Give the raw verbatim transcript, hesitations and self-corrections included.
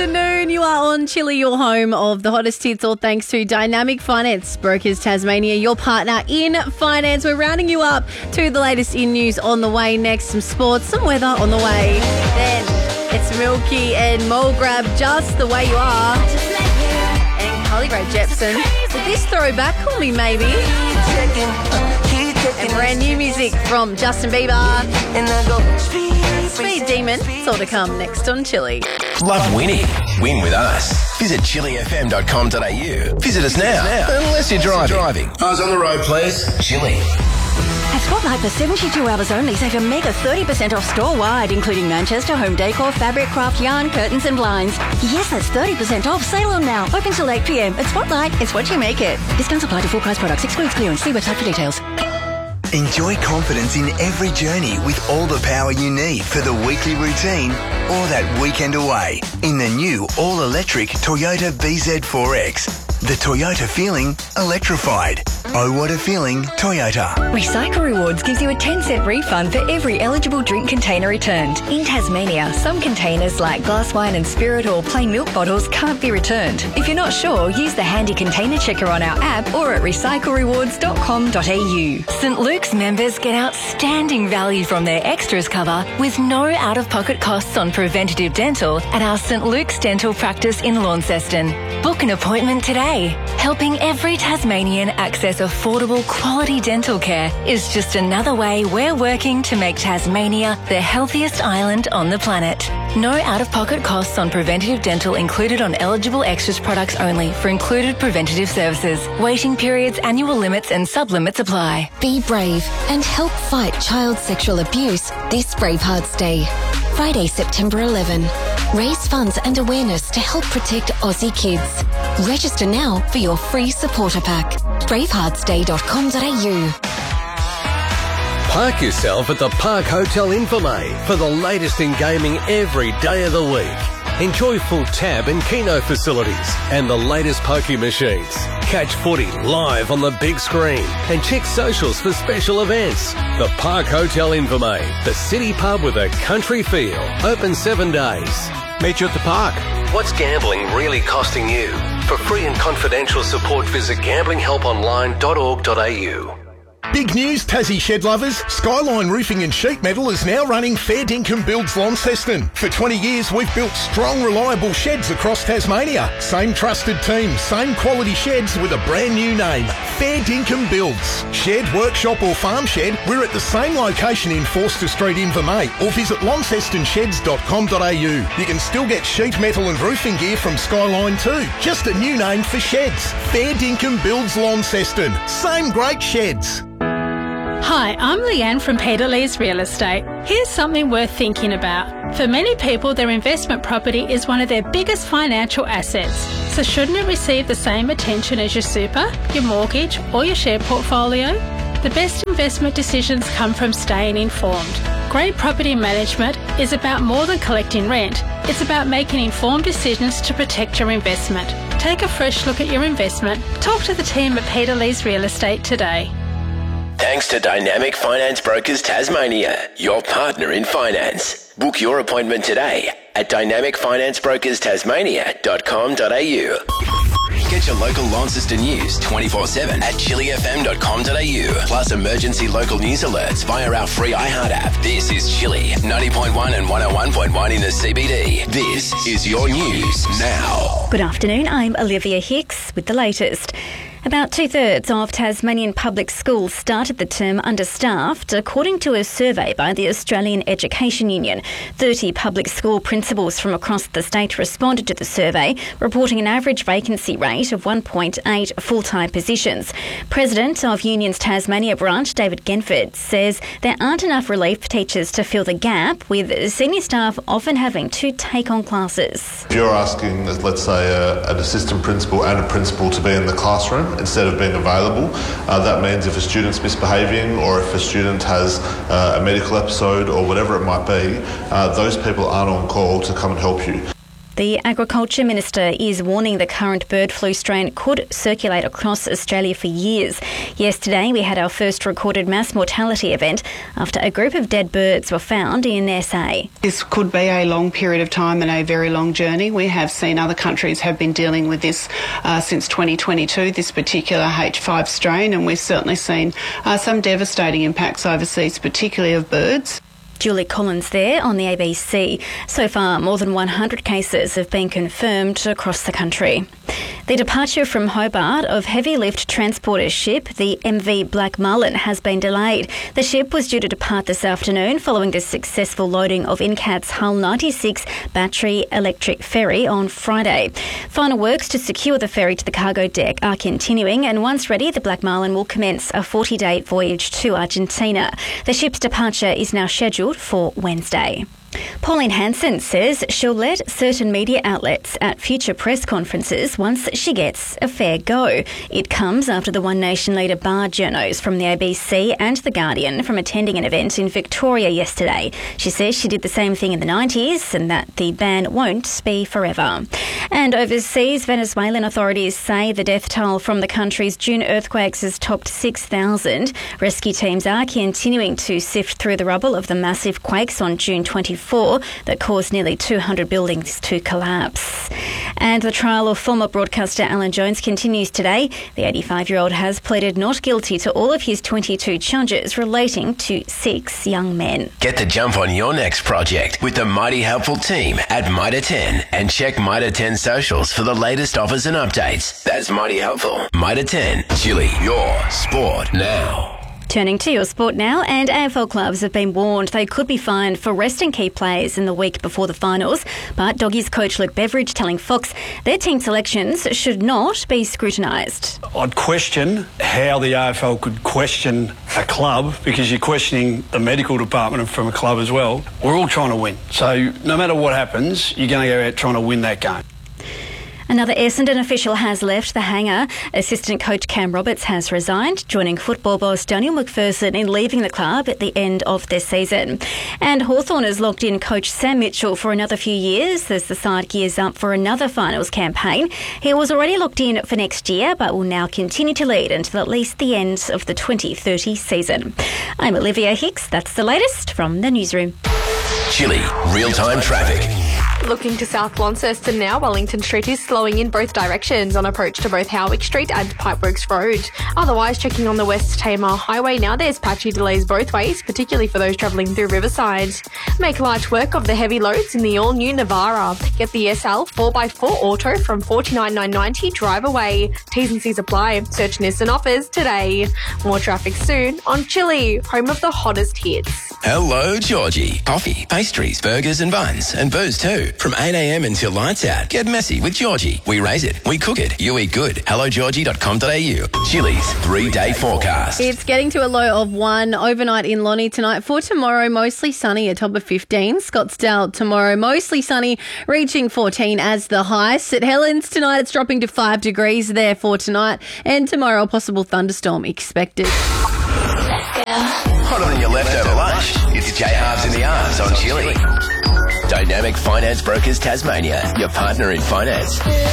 afternoon. You are on Chili, your home of the hottest hits, all thanks to Dynamic Finance Brokers Tasmania, your partner in finance. We're rounding you up to the latest in news on the way next. Some sports, some weather on the way. Then it's Milky and Mulgrab, Just the Way You Are. And Carly Rae Jepsen. With this throwback, call me maybe. And brand new music from Justin Bieber. And I go, Speed Demon. It's all to come next on Chili. Love winning? Win with us. Visit chili f m dot com dot a u. Visit us now, unless you're driving. Eyes on the road, please. Chili. At Spotlight for seventy-two hours only, save a mega thirty percent off store-wide, including Manchester, home decor, fabric, craft, yarn, curtains and blinds. Yes, that's thirty percent off. Sale on now. Open till eight p m. At Spotlight, it's what you make it. Discounts apply to full price products. Excludes clearance. See website for details. Enjoy confidence in every journey with all the power you need for the weekly routine or that weekend away in the new all-electric Toyota B Z four X. The Toyota feeling electrified. Oh, what a feeling, Toyota. Recycle Rewards gives you a ten cent refund for every eligible drink container returned. In Tasmania, some containers like glass wine and spirit or plain milk bottles can't be returned. If you're not sure, use the handy container checker on our app or at recycle rewards dot com dot a u. St Luke's members get outstanding value from their extras cover with no out-of-pocket costs on preventative dental at our St Luke's Dental Practice in Launceston. Book an appointment today. Helping every Tasmanian access affordable quality dental care is just another way we're working to make Tasmania the healthiest island on the planet. No out-of-pocket costs on preventative dental included on eligible extras products only for included preventative services. Waiting periods, annual limits and sub-limits apply. Be brave and help fight child sexual abuse this Bravehearts Day. Friday, September eleventh. Raise funds and awareness to help protect Aussie kids. Register now for your free supporter pack. bravehearts day dot com dot a u. Park yourself at the Park Hotel Infirmay for the latest in gaming every day of the week. Enjoy full tab and keno facilities and the latest pokie machines. Catch footy live on the big screen and check socials for special events. The Park Hotel Infirmay, the city pub with a country feel. Open seven days. Meet you at the park. What's gambling really costing you? For free and confidential support, visit gambling help online dot org dot a u. Big news, Tassie shed lovers. Skyline Roofing and Sheet Metal is now running Fair Dinkum Builds Launceston. For twenty years, we've built strong, reliable sheds across Tasmania. Same trusted team, same quality sheds with a brand new name. Fair Dinkum Builds. Shed, workshop or farm shed, we're at the same location in Forster Street, Invermay, or visit launceston sheds dot com dot a u. You can still get sheet metal and roofing gear from Skyline too. Just a new name for sheds. Fair Dinkum Builds Launceston. Same great sheds. Hi, I'm Leanne from Peter Lee's Real Estate. Here's something worth thinking about. For many people, their investment property is one of their biggest financial assets. So shouldn't it receive the same attention as your super, your mortgage or your share portfolio? The best investment decisions come from staying informed. Great property management is about more than collecting rent. It's about making informed decisions to protect your investment. Take a fresh look at your investment. Talk to the team at Peter Lee's Real Estate today. Thanks to Dynamic Finance Brokers Tasmania, your partner in finance. Book your appointment today at dynamic finance brokers tasmania dot com dot a u. Get your local Launceston news twenty-four seven at chili f m dot com dot a u. Plus emergency local news alerts via our free iHeart app. This is Chili, ninety point one and one oh one point one in the C B D. This is your news now. Good afternoon, I'm Olivia Hicks with the latest. About two-thirds of Tasmanian public schools started the term understaffed, according to a survey by the Australian Education Union. thirty public school principals from across the state responded to the survey, reporting an average vacancy rate of one point eight full-time positions. President of Union's Tasmania branch, David Genford, says there aren't enough relief teachers to fill the gap, with senior staff often having to take on classes. If you're asking, let's say, a, an assistant principal and a principal to be in the classroom instead of being available, uh, that means if a student's misbehaving or if a student has uh, a medical episode or whatever it might be, uh, those people aren't on call to come and help you. The Agriculture Minister is warning the current bird flu strain could circulate across Australia for years. Yesterday, we had our first recorded mass mortality event after a group of dead birds were found in S A. This could be a long period of time and a very long journey. We have seen other countries have been dealing with this uh, since twenty twenty-two, this particular H five strain, and we've certainly seen uh, some devastating impacts overseas, particularly of birds. Julie Collins there on the A B C. So far, more than one hundred cases have been confirmed across the country. The departure from Hobart of heavy lift transporter ship, the M V Black Marlin, has been delayed. The ship was due to depart this afternoon following the successful loading of Incat's Hull ninety-six battery electric ferry on Friday. Final works to secure the ferry to the cargo deck are continuing, and once ready, the Black Marlin will commence a forty-day voyage to Argentina. The ship's departure is now scheduled for Wednesday. Pauline Hanson says she'll let certain media outlets at future press conferences once she gets a fair go. It comes after the One Nation leader barred journos from the A B C and The Guardian from attending an event in Victoria yesterday. She says she did the same thing in the nineties and that the ban won't be forever. And overseas, Venezuelan authorities say the death toll from the country's June earthquakes has topped six thousand. Rescue teams are continuing to sift through the rubble of the massive quakes on June twenty-fourth that caused nearly two hundred buildings to collapse. And the trial of former broadcaster Alan Jones continues today. The eighty-five-year-old has pleaded not guilty to all of his twenty-two charges relating to six young men. Get the jump on your next project with the Mighty Helpful team at Mitre ten, and check Mitre ten socials for the latest offers and updates. That's Mighty Helpful. Mitre ten, Chili, your sport now. Turning to your sport now, and A F L clubs have been warned they could be fined for resting key players in the week before the finals. But Doggies coach Luke Beveridge telling Fox their team selections should not be scrutinised. I'd question how the A F L could question a club, because you're questioning the medical department from a club as well. We're all trying to win. So no matter what happens, you're going to go out trying to win that game. Another Essendon official has left the hangar. Assistant coach Cam Roberts has resigned, joining football boss Daniel McPherson in leaving the club at the end of this season. And Hawthorn has locked in coach Sam Mitchell for another few years as the side gears up for another finals campaign. He was already locked in for next year, but will now continue to lead until at least the end of the twenty thirty season. I'm Olivia Hicks. That's the latest from the newsroom. Chili, real-time traffic. Looking to South Launceston now, Wellington Street is slowing in both directions on approach to both Howick Street and Pipeworks Road. Otherwise, checking on the West Tamar Highway now, there's patchy delays both ways, particularly for those travelling through Riverside. Make light work of the heavy loads in the all-new Navara. Get the S L four by four Auto from forty-nine thousand nine hundred ninety dollars drive away. T's and C's apply. Search Nissan offers today. More traffic soon on Chili, home of the hottest hits. Hello, Georgie. Coffee, pastries, burgers and buns, and booze too. From eight a.m. until lights out. Get messy with Georgie. We raise it, we cook it, you eat good. hello georgie dot com dot a u. Chili's three-day forecast. It's getting to a low of one overnight in Lonnie tonight. For tomorrow, mostly sunny, a top of fifteen. Scottsdale tomorrow, mostly sunny, reaching fourteen as the high. St Helens tonight, it's dropping to five degrees there for tonight. And tomorrow, a possible thunderstorm expected. Hotter than your leftover lunch. It's J Halves in the Arms on Chili. Dynamic Finance Brokers Tasmania, your partner in finance.